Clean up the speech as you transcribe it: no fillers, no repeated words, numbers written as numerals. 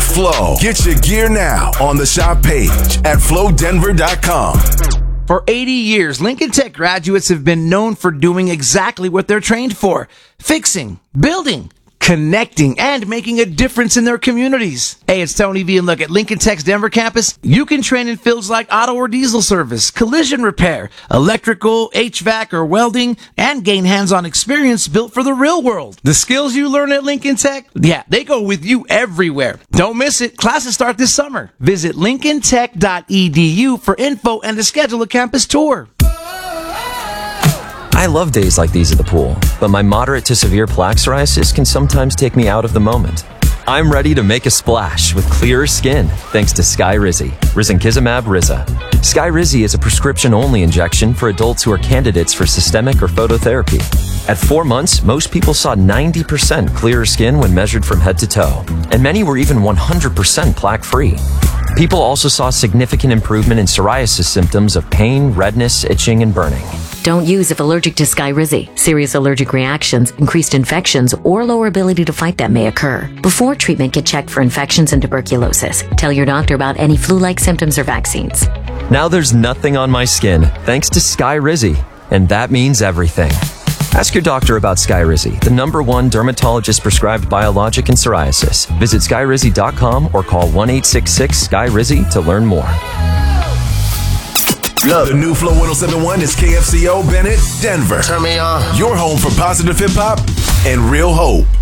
Flow. Get your gear now on the shop page at flowdenver.com. For 80 years, Lincoln Tech graduates have been known for doing exactly what they're trained for: fixing, building, connecting, and making a difference in their communities. Hey, it's Tony V, and look, at Lincoln Tech's Denver campus, you can train in fields like auto or diesel service, collision repair, electrical, HVAC, or welding, and gain hands-on experience built for the real world. The skills you learn at Lincoln Tech, they go with you everywhere. Don't miss it. Classes start this summer. Visit lincolntech.edu for info and to schedule a campus tour. I love days like these at the pool, but my moderate to severe plaque psoriasis can sometimes take me out of the moment. I'm ready to make a splash with clearer skin thanks to Skyrizi, risankizumab Riza. Skyrizi is a prescription-only injection for adults who are candidates for systemic or phototherapy. At 4 months, most people saw 90% clearer skin when measured from head to toe, and many were even 100% plaque-free. People also saw significant improvement in psoriasis symptoms of pain, redness, itching, and burning. Don't use if allergic to Skyrizi. Serious allergic reactions, increased infections, or lower ability to fight them may occur. Before treatment, get checked for infections and tuberculosis. Tell your doctor about any flu-like symptoms or vaccines. Now there's nothing on my skin thanks to Skyrizi, and that means everything. Ask your doctor about Skyrizi, the #1 dermatologist-prescribed biologic in psoriasis. Visit Skyrizi.com or call 1-866-SKY-RIZI to learn more. Look, the new Flow 107.1 is KFCO Bennett, Denver. Turn me on. Your home for positive hip-hop and real hope.